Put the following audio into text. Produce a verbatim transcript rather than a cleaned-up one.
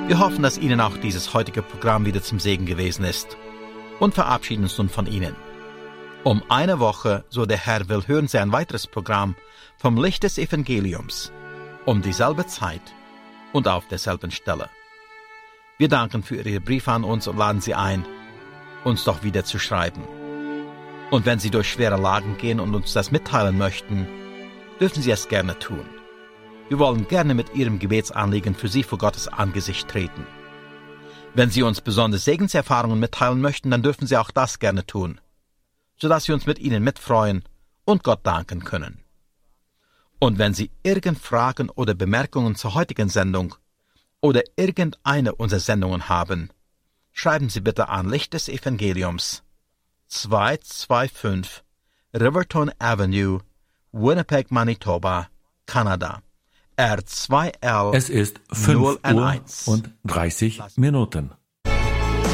Wir hoffen, dass Ihnen auch dieses heutige Programm wieder zum Segen gewesen ist und verabschieden uns nun von Ihnen. Um eine Woche, so der Herr will, hören Sie ein weiteres Programm vom Licht des Evangeliums um dieselbe Zeit und auf derselben Stelle. Wir danken für Ihre Briefe an uns und laden Sie ein, uns doch wieder zu schreiben. Und wenn Sie durch schwere Lagen gehen und uns das mitteilen möchten, dürfen Sie es gerne tun. Wir wollen gerne mit Ihrem Gebetsanliegen für Sie vor Gottes Angesicht treten. Wenn Sie uns besondere Segenserfahrungen mitteilen möchten, dann dürfen Sie auch das gerne tun, sodass wir uns mit Ihnen mitfreuen und Gott danken können. Und wenn Sie irgend Fragen oder Bemerkungen zur heutigen Sendung oder irgendeine unserer Sendungen haben, schreiben Sie bitte an Licht des Evangeliums, zweihunderfünfundzwanzig Riverton Avenue, Winnipeg, Manitoba, Kanada, R zwei L Es ist fünf Uhr und dreißig Minuten.